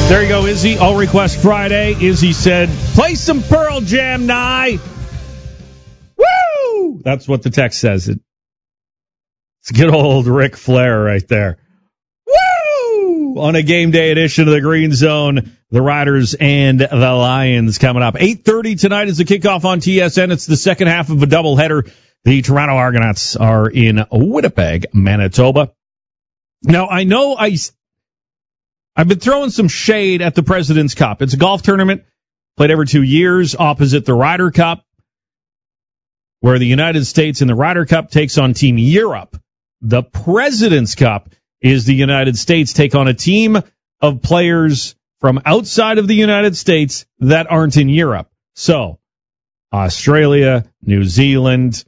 There you go, Izzy. All Request Friday. Izzy said, play some Pearl Jam, Nye. Woo! That's what the text says. It's good old Ric Flair right there. Woo! On a game day edition of the Green Zone, the Riders and the Lions coming up. 8:30 tonight is the kickoff on TSN. It's the second half of a doubleheader. The Toronto Argonauts are in Winnipeg, Manitoba. Now, I know I've been throwing some shade at the President's Cup. It's a golf tournament played every 2 years opposite the Ryder Cup, where the United States in the Ryder Cup takes on Team Europe. The President's Cup is the United States take on a team of players from outside of the United States that aren't in Europe. So, Australia, New Zealand,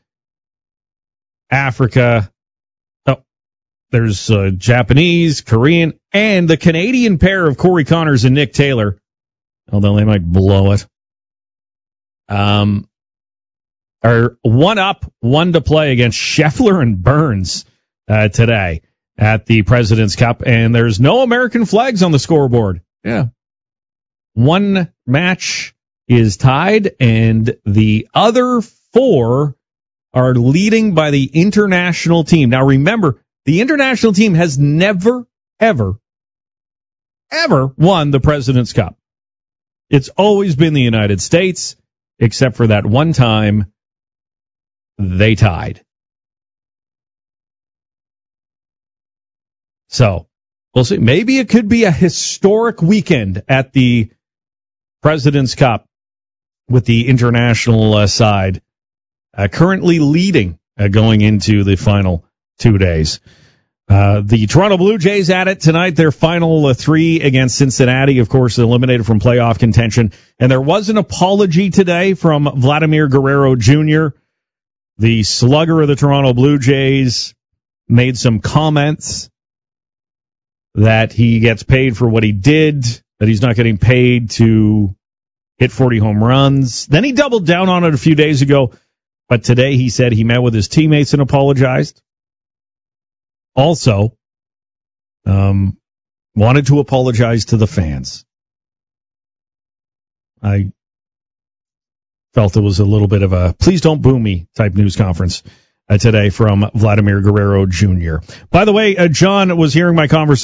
Africa, there's Japanese, Korean, and the Canadian pair of Corey Connors and Nick Taylor, although they might blow it, are 1-up, 1 to play against Scheffler and Burns today at the President's Cup, and there's no American flags on the scoreboard. Yeah. One match is tied, and the other 4 are leading by the international team. Now remember, the international team has never, ever won the President's Cup. It's always been the United States, except for that one time they tied. So, we'll see. Maybe it could be a historic weekend at the President's Cup with the international side currently leading going into the final 2 days. The Toronto Blue Jays at it tonight. Their final 3 against Cincinnati, of course, eliminated from playoff contention. And there was an apology today from Vladimir Guerrero Jr., the slugger of the Toronto Blue Jays, made some comments that he gets paid for what he did, that he's not getting paid to hit 40 home runs. Then he doubled down on it a few days ago, but today he said he met with his teammates and apologized. Also, wanted to apologize to the fans. I felt it was a little bit of a please don't boo me type news conference today from Vladimir Guerrero Jr. By the way, John was hearing my conversation